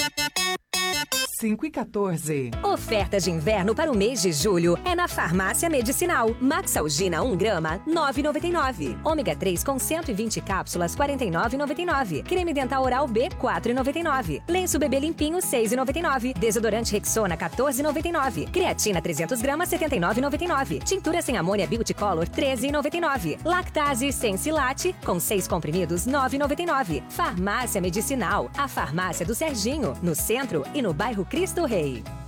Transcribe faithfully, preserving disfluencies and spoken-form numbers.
cinco e quatorze. Ofertas de inverno para o mês de julho é na Farmácia Medicinal. Maxalgina um grama, nove reais e noventa e nove centavos. Ômega três com cento e vinte cápsulas, quarenta e nove reais e noventa e nove centavos. Creme dental oral B, quatro reais e noventa e nove centavos. Lenço bebê limpinho, seis reais e noventa e nove centavos. Desodorante Rexona, quatorze reais e noventa e nove centavos. Creatina trezentos gramas, setenta e nove reais e noventa e nove centavos. Tintura sem amônia Beauty Color, treze reais e noventa e nove centavos. Lactase Sensilate, com seis comprimidos, nove reais e noventa e nove centavos. Farmácia Medicinal, a farmácia do Serginho, no centro e no bairro Cristo Rei.